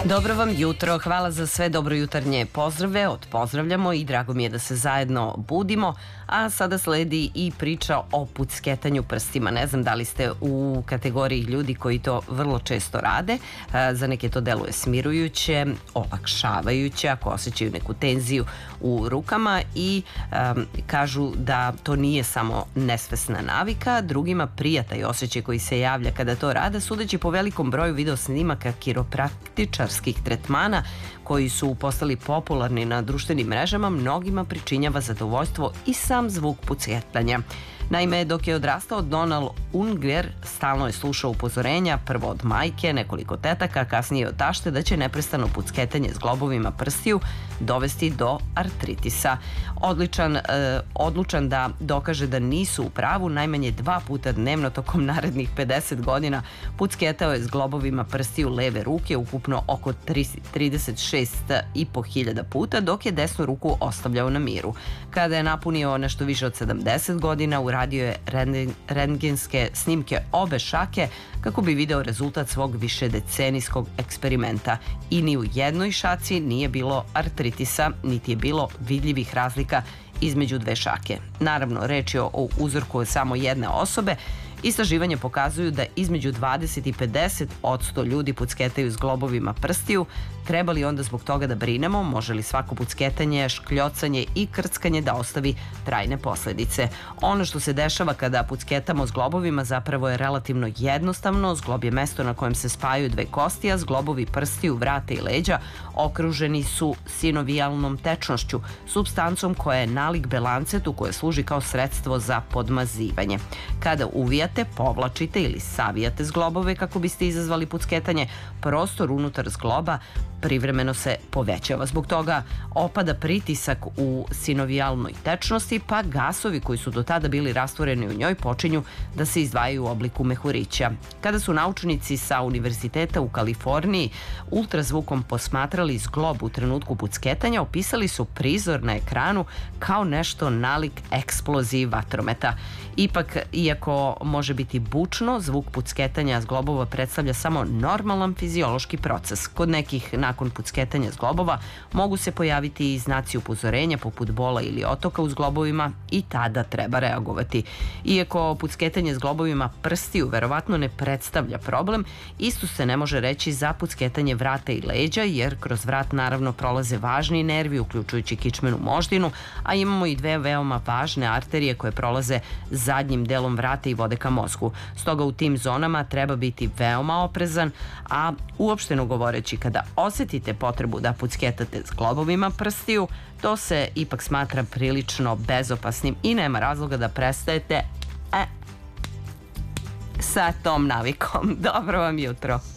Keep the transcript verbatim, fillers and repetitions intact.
Dobro vam jutro, hvala za sve dobrojutarnje pozdrave, odpozdravljamo i drago mi je da se zajedno budimo, a sada sledi i priča o pucketanju prstima. Ne znam da li ste u kategoriji ljudi koji to vrlo često rade, za neke to deluje smirujuće, olakšavajuće, ako osjećaju neku tenziju u rukama i um, kažu da to nije samo nesvesna navika, drugima prija taj osjećaj koji se javlja kada to rade, sudeći po velikom broju video snimaka kiropraktičarskih tretmana koji su postali popularni na društvenim mrežama, mnogima pričinjava zadovoljstvo i sam zvuk pucketanja. Naime, dok je odrastao, Donald Unger stalno je slušao upozorenja, prvo od majke, nekoliko tetaka, a kasnije od tašte, da će neprestano pucketanje s globovima prstiju dovesti do artritisa. Odličan, eh, odlučan da dokaže da nisu u pravu, najmanje dva puta dnevno tokom narednih pedeset godina pucketao je s globovima prstiju leve ruke, ukupno oko trideset šest i po hiljada puta, dok je desnu ruku ostavljao na miru. Kada je napunio nešto više od sedamdeset godina, uradio je rentgenske snimke obe šake kako bi video rezultat svog višedecenijskog eksperimenta. I ni u jednoj šaci nije bilo artritisa, niti je bilo vidljivih razlika između dve šake. Naravno, reč je o uzorku od samo jedne osobe. Istraživanje pokazuju da između dvadeset i pedeset posto ljudi pucketaju s globovima prstiju. Treba li onda zbog toga da brinemo? Može li svako pucketanje, škljocanje i krckanje da ostavi trajne posledice? Ono što se dešava kada pucketamo s globovima zapravo je relativno jednostavno. Zglob je mesto na kojem se spajaju dve kosti, a zglobovi prstiju, vrata i leđa okruženi su sinovijalnom tečnošću, supstancom koja je nalik belancetu koje služi kao sredstvo za podmazivanje. Kada uvijate, povlačite ili savijate zglobove kako biste izazvali pucketanje, prostor unutar zgloba privremeno se povećava. Zbog toga opada pritisak u sinovijalnoj tečnosti, pa gasovi koji su do tada bili rastvoreni u njoj počinju da se izdvajaju u obliku mehurića. Kada su naučnici sa Univerziteta u Kaliforniji ultrazvukom posmatrali zglob u trenutku pucketanja, opisali su prizor na ekranu kao nešto nalik eksploziji vatrometa. Ipak, iako može biti bučno, zvuk pucketanja zglobova predstavlja samo normalan fiziološki proces. Kod nekih nakon pucketanja zglobova mogu se pojaviti i znaci upozorenja poput bola ili otoka u zglobovima i tada treba reagovati. Iako pucketanje zglobovima prstiju verovatno ne predstavlja problem, isto se ne može reći za pucketanje vrata i leđa, jer kroz vrat naravno prolaze važni nervi, uključujući kičmenu moždinu, a imamo i dve veoma važne arterije koje prolaze zadnjim delom vrata i vode ka mozgu. Stoga u tim zonama treba biti veoma oprezan, a uopšteno govoreći, kada osjetite potrebu da pucketate s globovima prstiju, to se ipak smatra prilično bezopasnim i nema razloga da prestajete e, sa tom navikom. Dobro vam jutro.